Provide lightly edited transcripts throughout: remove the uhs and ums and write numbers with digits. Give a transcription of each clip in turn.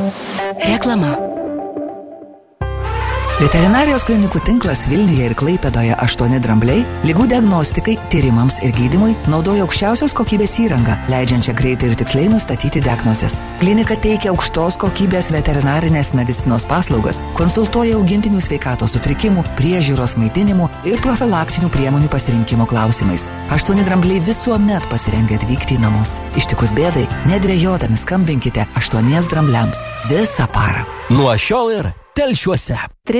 Reklama. Veterinarijos klinikų tinklas Vilniuje ir Klaipėdoje 8 drambliai ligų diagnostikai, tyrimams ir gydymui naudoja aukščiausios kokybės įrangą, leidžiančią greitai ir tiksliai nustatyti diagnozes. Klinika teikia aukštos kokybės veterinarinės medicinos paslaugas, konsultuoja augintinių sveikatos sutrikimų, priežiūros, maitinimų ir profilaktinių priemonių pasirinkimo klausimais. 8 drambliai visuomet pasirengę atvykti į namus. Ištikus bėdai, nedvejodami skambinkite 8 drambliams visą parą. Nuo šiol ir Telšiuose.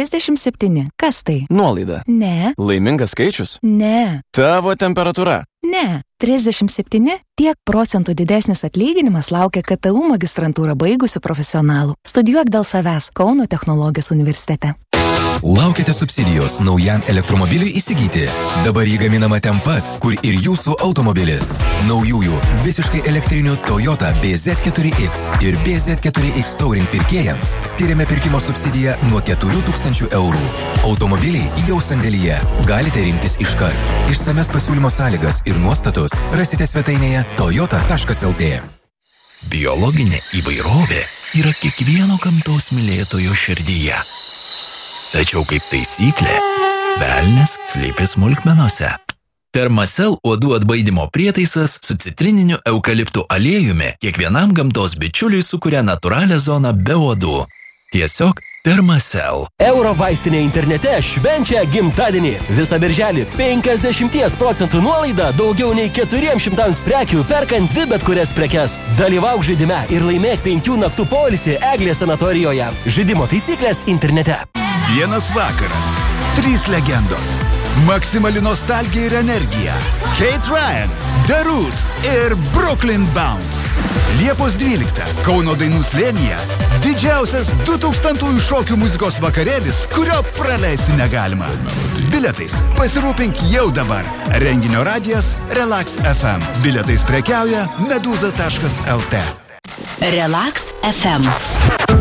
37. Kas tai? Nuolaida. Ne. Laimingas skaičius? Ne. Tavo temperatūra? Ne. 37. Tiek procentų didesnis atlyginimas laukia KTU magistrantūrą baigusių profesionalų. Studijuok dėl savęs Kauno technologijos universitete. Laukite subsidijos naujam elektromobiliui įsigyti. Dabar jį gaminama ten pat, kur ir jūsų automobilis. Naujųjų visiškai elektrinių Toyota BZ4X ir BZ4X Touring pirkėjams skiriame pirkimo subsidiją nuo 4000 eurų. Automobiliai jau sandėlyje. Galite rinktis iškart. Išsames pasiūlymo sąlygas ir nuostatus rasite svetainėje toyota.lt. Biologinė įvairovė yra kiekvieno gamtos mylėtojo širdyje. Tačiau kaip taisyklė, velnias slypi smulkmenose. Thermacell uodų atbaidymo prietaisas su citrininiu eukaliptų aliejumi kiekvienam gamtos bičiuliui sukuria natūralią zoną be uodų. Tiesiog Thermacell. Euro vaistinė internete švenčia gimtadienį. Visą birželį 50% nuolaida daugiau nei 400 prekių perkant 2 bet kurias prekes. Dalyvauk žaidime ir laimėk 5 naktų poilsį Eglės sanatorijoje. Žaidimo taisyklės internete. Vienas vakaras, 3 legendos, maksimali nostalgija ir energija, Kate Ryan, The Root ir Brooklyn Bounce. Liepos 12, Kauno dainų slėnyje, didžiausias 2000-ųjų šokių muzikos vakarėlis, kurio praleisti negalima. Biletais pasirūpink jau dabar. Renginio radijas Relax FM. Biletais prekiauja meduza.lt. Relax FM.